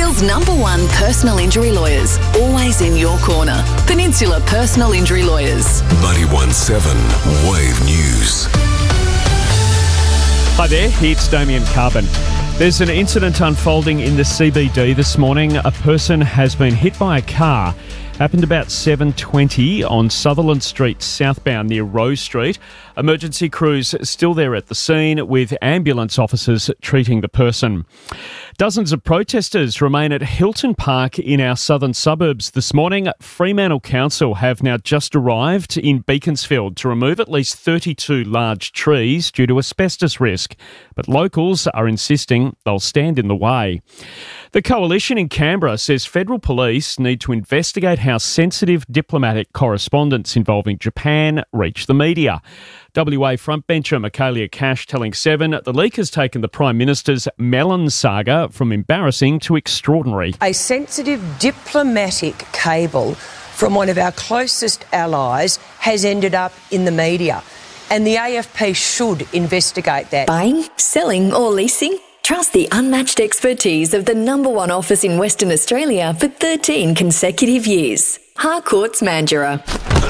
Townsville's #1 personal injury lawyers, always in your corner. Peninsula Personal Injury Lawyers. 91.7 Wave News. Hi there, it's Damien Carbon. There's an incident unfolding in the CBD this morning. A person has been hit by a car. Happened about 7:20 on Sutherland Street southbound near Rose Street. Emergency crews still there at the scene with ambulance officers treating the person. Dozens of protesters remain at Hilton Park in our southern suburbs this morning. Fremantle Council have now just arrived in Beaconsfield to remove at least 32 large trees due to asbestos risk, but locals are insisting they'll stand in the way. The Coalition in Canberra says federal police need to investigate how sensitive diplomatic correspondence involving Japan reached the media. WA frontbencher Michaelia Cash telling Seven the leak has taken the Prime Minister's melon saga from embarrassing to extraordinary. A sensitive diplomatic cable from one of our closest allies has ended up in the media, and the AFP should investigate that. Buying, selling or leasing? Trust the unmatched expertise of the #1 office in Western Australia for 13 consecutive years. Harcourts Mandurah.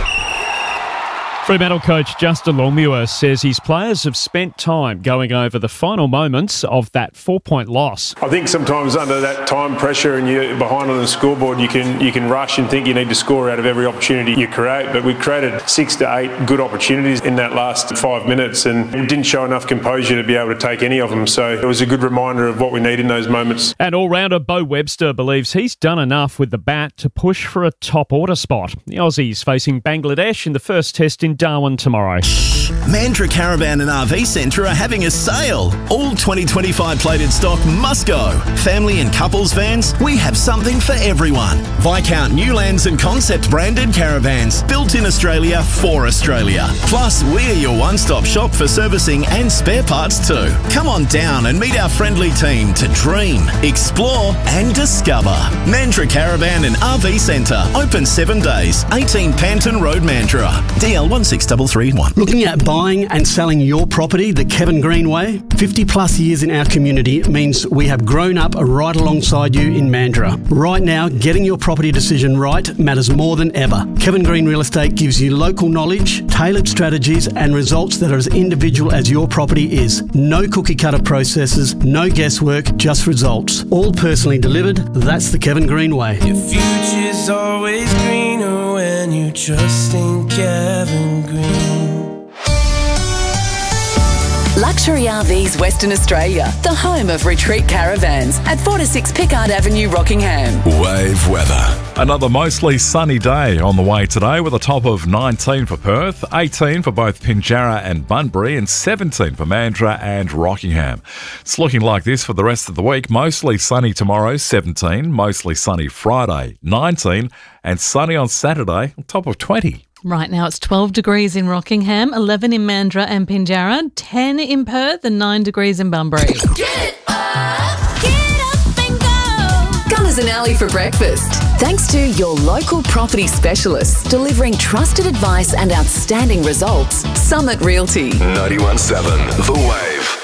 Fremantle coach Justin Longmuir says his players have spent time going over the final moments of that 4-point loss. I think sometimes under that time pressure and you're behind on the scoreboard, you can rush and think you need to score out of every opportunity you create. But we created 6 to 8 good opportunities in that last 5 minutes and didn't show enough composure to be able to take any of them. So it was a good reminder of what we need in those moments. And all-rounder Bo Webster believes he's done enough with the bat to push for a top order spot. The Aussies facing Bangladesh in the first test in Darwin tomorrow. Mandurah Caravan and RV Centre are having a sale. All 2025 plated stock must go. Family and couples vans, we have something for everyone. Viscount Newlands and Concept branded caravans, built in Australia for Australia. Plus, we're your one-stop shop for servicing and spare parts too. Come on down and meet our friendly team to dream, explore and discover. Mandurah Caravan and RV Centre, open 7 days, 18 Panton Road, Mandurah. DL 16331. Looking at buying and selling your property the Kevin Green way? 50 plus years in our community means we have grown up right alongside you in Mandurah. Right now, getting your property decision right matters more than ever. Kevin Green Real Estate gives you local knowledge, tailored strategies and results that are as individual as your property is. No cookie cutter processes, no guesswork, just results. All personally delivered. That's the Kevin Green way. Your future's always greener when you trust in Kevin Green. Luxury RVs Western Australia, the home of retreat caravans at 4-6 Pickard Avenue, Rockingham. Wave weather. Another mostly sunny day on the way today with a top of 19 for Perth, 18 for both Pinjarra and Bunbury and 17 for Mandurah and Rockingham. It's looking like this for the rest of the week. Mostly sunny tomorrow, 17, mostly sunny Friday, 19 and sunny on Saturday, top of 20. Right now it's 12 degrees in Rockingham, 11 in Mandurah and Pinjarra, 10 in Perth and 9 degrees in Bunbury. Get up and go. Gunners and Alley for breakfast. Thanks to your local property specialists delivering trusted advice and outstanding results. Summit Realty. 91.7 The Wave.